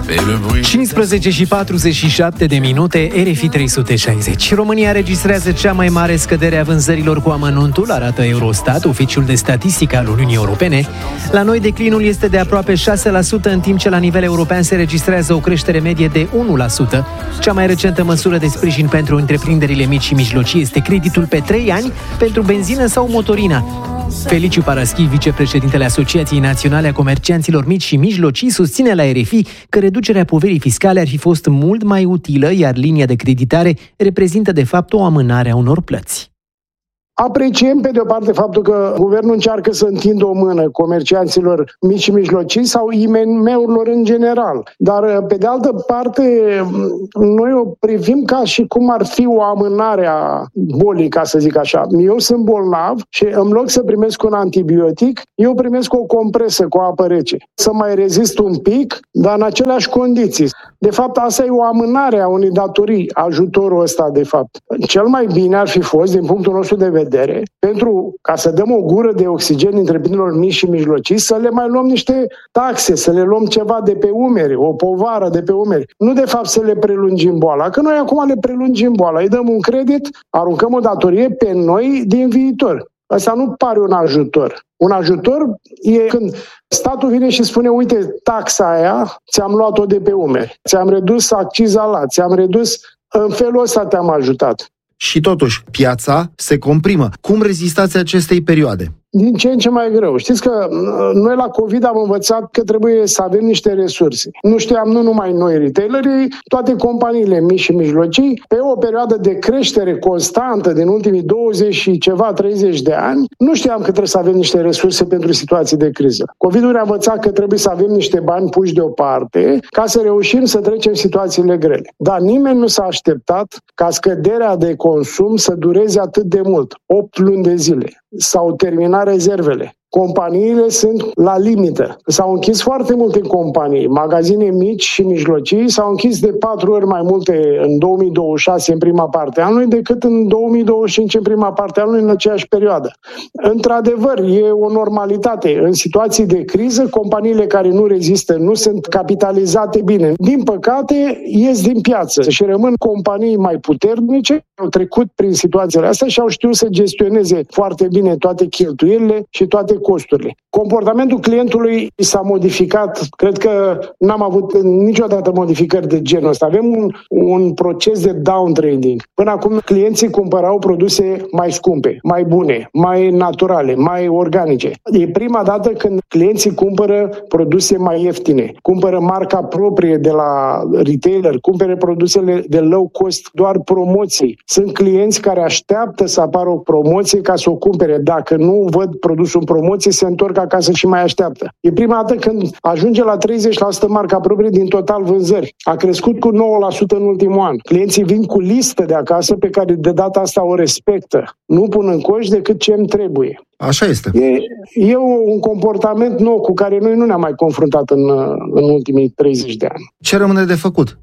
15 și 47 de minute, RFI 360. România registrează cea mai mare scădere a vânzărilor cu amănuntul, arată Eurostat, oficiul de statistică al Uniunii Europene. La noi declinul este de aproape 6%, în timp ce la nivel european se registrează o creștere medie de 1%. Cea mai recentă măsură de sprijin pentru întreprinderile mici și mijlocii este creditul pe 3 ani pentru benzină sau motorină. Feliciu Paraschi, vicepreședintele Asociației Naționale a Comercianților Mici și Mijlocii, susține la RFI că reducerea poverii fiscale ar fi fost mult mai utilă, iar linia de creditare reprezintă de fapt o amânare a unor plăți. Apreciem pe de o parte faptul că guvernul încearcă să întindă o mână comercianților mici și mijlocii sau IMM-urilor în general. Dar pe de altă parte noi o privim ca și cum ar fi o amânare a bolii, ca să zic așa. Eu sunt bolnav și în loc să primesc un antibiotic, eu primesc o compresă cu apă rece. Să mai rezist un pic, dar în aceleași condiții. De fapt, asta e o amânare a unei datorii, ajutorul ăsta de fapt. Cel mai bine ar fi fost, din punctul nostru de vedere, pentru ca să dăm o gură de oxigen întreprinderilor mici și mijlocii, să le mai luăm niște taxe, să le luăm ceva de pe umeri, o povară de pe umeri. Nu de fapt să le prelungim boala, că noi acum le prelungim boala, îi dăm un credit, aruncăm o datorie pe noi din viitor. Asta nu pare un ajutor. Un ajutor e când statul vine și spune, uite, taxa aia ți-am luat-o de pe umeri, ți-am redus acciza la, ți-am redus, în felul ăsta te-am ajutat. Și totuși, piața se comprimă. Cum rezistați acestei perioade? Din ce în ce mai greu. Știți că noi la COVID am învățat că trebuie să avem niște resurse. Nu știam nu numai noi retailerii, toate companiile mici și mijlocii, pe o perioadă de creștere constantă din ultimii 20 și ceva, 30 de ani, nu știam că trebuie să avem niște resurse pentru situații de criză. COVID-ul ne-a învățat că trebuie să avem niște bani puși deoparte ca să reușim să trecem situațiile grele. Dar nimeni nu s-a așteptat ca scăderea de consum să dureze atât de mult, 8 luni de zile. S-au terminat rezervele. Companiile sunt la limită. S-au închis foarte multe companii. Magazine mici și mijlocii s-au închis de 4 ori mai multe în 2026 în prima parte a anului decât în 2025 în prima parte a anului în aceeași perioadă. Într-adevăr, e o normalitate. În situații de criză, companiile care nu rezistă nu sunt capitalizate bine. Din păcate, ies din piață și rămân companii mai puternice, au trecut prin situațiile astea și au știut să gestioneze foarte bine toate cheltuielile și toate costurile. Comportamentul clientului s-a modificat. Cred că n-am avut niciodată modificări de genul ăsta. Avem un proces de downtrading. Până acum clienții cumpărau produse mai scumpe, mai bune, mai naturale, mai organice. E prima dată când clienții cumpără produse mai ieftine, cumpără marca proprie de la retailer, cumpără produsele de low cost, doar promoții. Sunt clienți care așteaptă să apară o promoție ca să o cumpere. Dacă nu văd produsul în promoție, se întorc acasă și mai așteaptă. E prima dată când ajunge la 30% marca proprie din total vânzări. A crescut cu 9% în ultimul an. Clienții vin cu listă de acasă pe care de data asta o respectă. Nu pun în coș decât ce îmi trebuie. Așa este. E un comportament nou cu care noi nu ne-am mai confruntat în ultimii 30 de ani. Ce rămâne de făcut?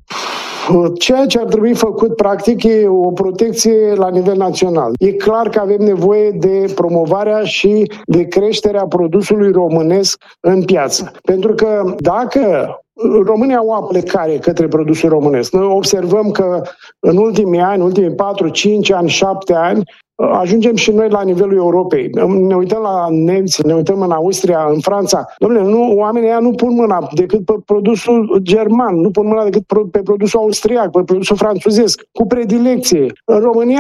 Ceea ce ar trebui făcut, practic, e o protecție la nivel național. E clar că avem nevoie de promovarea și de creșterea produsului românesc în piață. Pentru că dacă România au o aplecare către produsul românesc. Noi observăm că în ultimii ani, ultimii 4, 5 ani, 7 ani, ajungem și noi la nivelul Europei. Ne uităm la nemți, ne uităm în Austria, în Franța. Dom'le, oamenii ăia nu pun mâna decât pe produsul german, nu pun mâna decât pe produsul austriac, pe produsul franțuzesc, cu predilecție. În România,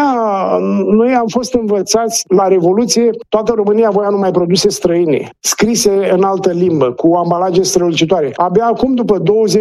noi am fost învățați la Revoluție, toată România voia numai produse străine, scrise în altă limbă, cu ambalaje strălucitoare. Abia acum, după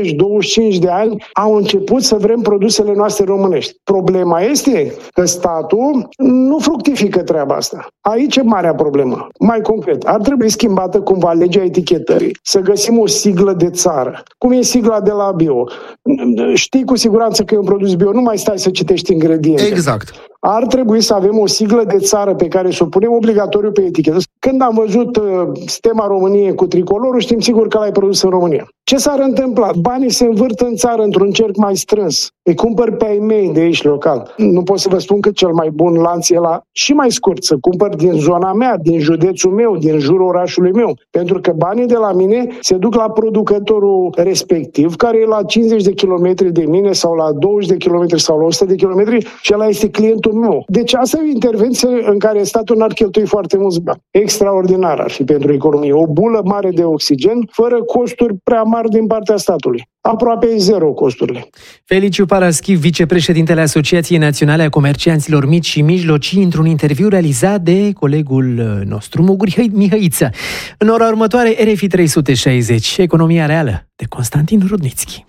20-25 de ani, au început să vrem produsele noastre românești. Problema este că statul nu fructifică treaba asta. Aici e marea problemă. Mai concret, ar trebui schimbată cumva legea etichetării, să găsim o siglă de țară. Cum e sigla de la bio? Știi cu siguranță că e un produs bio, nu mai stai să citești ingrediente. Exact. ar trebui să avem o siglă de țară pe care să o punem obligatoriu pe etichetă. Când am văzut stema României cu tricolorul, știm sigur că l-ai produs în România. Ce s-ar întâmpla? Banii se învârt în țară într-un cerc mai strâns. Îi cumpăr pe ai mei de aici local. Nu pot să vă spun că cel mai bun lanț e la și mai scurt, să cumpăr din zona mea, din județul meu, din jurul orașului meu. Pentru că banii de la mine se duc la producătorul respectiv, care e la 50 de kilometri de mine sau la 20 de kilometri sau la 100 de kilometri și ăla este clientul meu. Deci asta e o intervenție în care statul n-ar cheltui foarte mulți bani. Extraordinar ar fi pentru economie. O bulă mare de oxigen, fără costuri prea mari din partea statului. Aproape zero costurile. Feliciu Paraschiv, vicepreședintele Asociației Naționale a Comercianților Mici și Mijlocii, într-un interviu realizat de colegul nostru, Muguri Mihăiță. În ora următoare, RFI 360, Economia Reală, de Constantin Rudnițchi.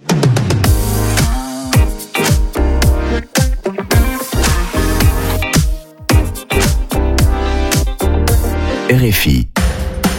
RFI